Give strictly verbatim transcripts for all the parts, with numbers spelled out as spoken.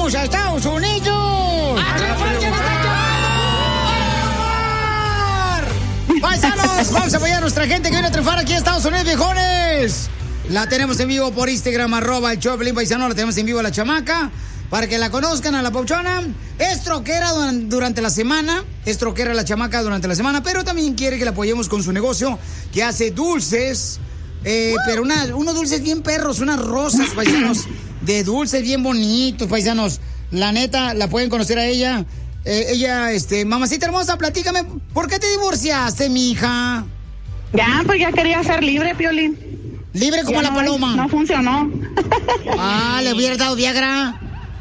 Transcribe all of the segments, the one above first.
¡Vamos a Estados Unidos! ¡A triunfar! ¡Paisanos! Vamos a apoyar a nuestra gente que viene a triunfar aquí en Estados Unidos, viejones. La tenemos en vivo por Instagram, arroba el show de Piolín, paisano. La tenemos en vivo a la chamaca, para que la conozcan, a la pauchona. Es troquera durante la semana, es troquera la chamaca durante la semana, pero también quiere que la apoyemos con su negocio, que hace dulces, eh, pero una, unos dulces bien perros, unas rosas, paisanos, de dulces bien bonitos, paisanos. La neta, la pueden conocer a ella. Eh, ella, este, mamacita hermosa, platícame, ¿por qué te divorciaste, mija? Ya, pues ya quería ser libre, Piolín. Libre como ya la no, paloma. No funcionó. Ah, ¿le hubiera dado Viagra?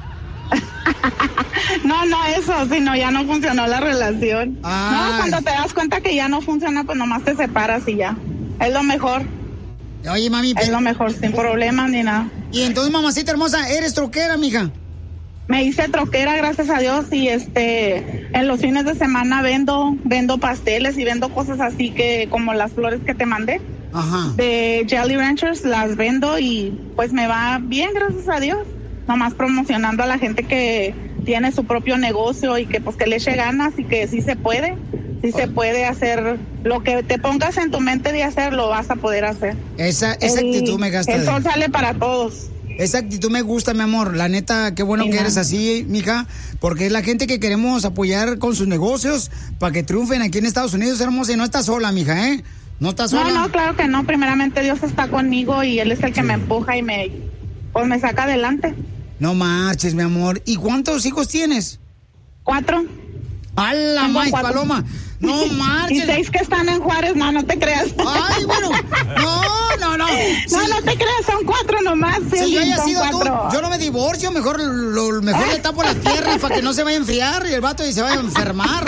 No, no eso, sino ya no funcionó la relación. Ay. No, cuando te das cuenta que ya no funciona, pues nomás te separas y ya. Es lo mejor. Oye, mami. Es lo mejor, sin problemas ni nada. Y entonces, mamacita hermosa, ¿eres troquera, mija? Me hice troquera, gracias a Dios, y este, en los fines de semana vendo, vendo pasteles y vendo cosas así que, como las flores que te mandé. Ajá. De Jolly Ranchers, las vendo y pues me va bien, gracias a Dios. Nomás promocionando a la gente que tiene su propio negocio y que pues que le eche ganas y que sí se puede, sí se puede hacer lo que te pongas en tu mente de hacer, lo vas a poder hacer. Esa, esa el, actitud me gasta. El sol sale para todos. Esa actitud me gusta, mi amor. La neta, qué bueno Mira. que eres así, mija, porque es la gente que queremos apoyar con sus negocios para que triunfen aquí en Estados Unidos, hermosa, y no estás sola, mija, ¿eh? No estás sola. No, no, claro que no. Primeramente Dios está conmigo y Él es el que sí. me empuja y me, pues me saca adelante. No marches, mi amor. ¿Y cuántos hijos tienes? Cuatro. ¡Hala, maíz, paloma! No marches. Y seis que están en Juárez, no, no te creas. Ay, bueno. No, no, no. Sí. No, no te creas, son cuatro nomás. Sí, si yo haya sido cuatro. tú, yo no me divorcio, mejor lo mejor le tapo las piernas para que no se vaya a enfriar y el vato y se vaya a enfermar.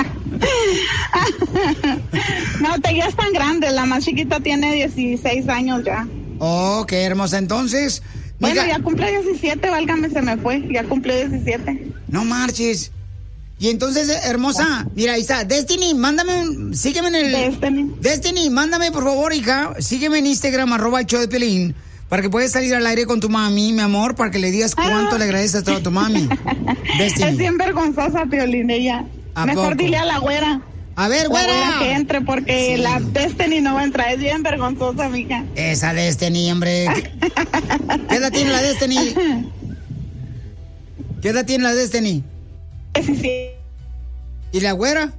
No, te ya están grandes, la más chiquita tiene dieciséis años ya. Oh, qué hermosa, entonces. Bueno, mija, ya cumple diecisiete, válgame, se me fue, ya cumplió diecisiete. No marches. Y entonces, hermosa, mira, ahí está, Destiny, mándame, un, sígueme en el... Destiny. Destiny, mándame, por favor, hija, sígueme en Instagram, arroba el show de Piolín, para que puedas salir al aire con tu mami, mi amor, para que le digas cuánto ah. le agradeces a tu mami. Destiny. Es bien vergonzosa, Piolín, ella. Mejor poco? Dile a la güera. A ver, güera. La güera que entre, porque sí. la Destiny no va a entrar, es bien vergonzosa, mija. Esa Destiny, hombre. ¿Qué edad tiene la Destiny? ¿Qué edad tiene la Destiny? Sí, sí. ¿Y la güera?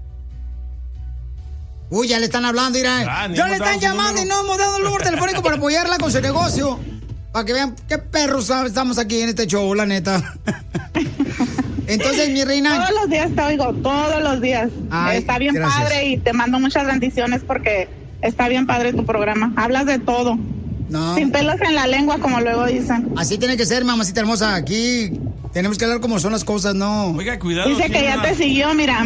Uy, ya le están hablando, mira. Ah, ya le están llamando y no hemos dado el número telefónico para apoyarla con su negocio. Para que vean qué perros estamos aquí en este show, la neta. Entonces, mi reina. Todos los días te oigo, todos los días. Ay, está bien gracias. Padre y te mando muchas bendiciones porque está bien padre tu programa. Hablas de todo. No. Sin pelos en la lengua, como luego dicen. Así tiene que ser, mamacita hermosa. Aquí tenemos que hablar como son las cosas, ¿no? Oiga, cuidado. Dice que ya te siguió, mira.